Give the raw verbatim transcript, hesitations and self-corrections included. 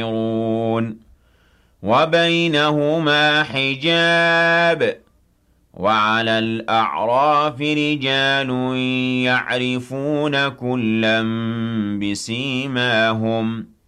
وبينهما حجاب وعلى الأعراف رجال يعرفون كلا بسيماهم